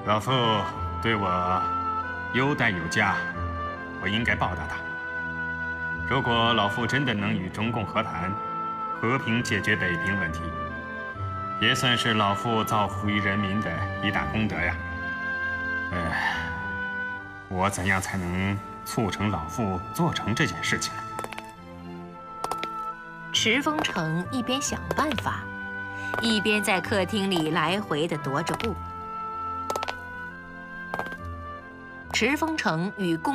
老父对我优待有加，我应该报答他。如果老父真的能与中共和谈，和平解决北平问题，也算是老父造福于人民的一大功德呀。我怎样才能促成老父做成这件事情？ 池丰城一边想办法，一边在客厅里来回地踱着步。池丰城与共